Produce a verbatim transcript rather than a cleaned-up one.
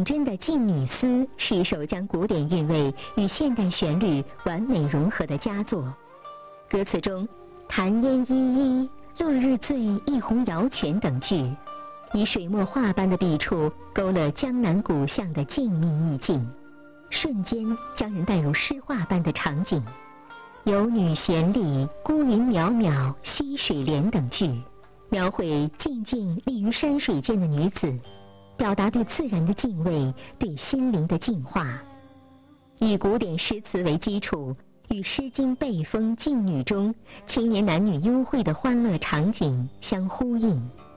顶真的《静女思》是一首将古典韵味与现代旋律完美融合的佳作。歌词中“潭烟依依，落日醉，一泓瑶泉”等句，以水墨画般的笔触勾勒江南古巷的静谧意境，瞬间将人带入诗画般的场景。有女闲立，孤云渺渺，溪水连等句，描绘静静立于山水间的女子，表达对自然的敬畏，对心灵的净化。以古典诗词为基础，与《诗经·背风·静女》中青年男女幽会的欢乐场景相呼应。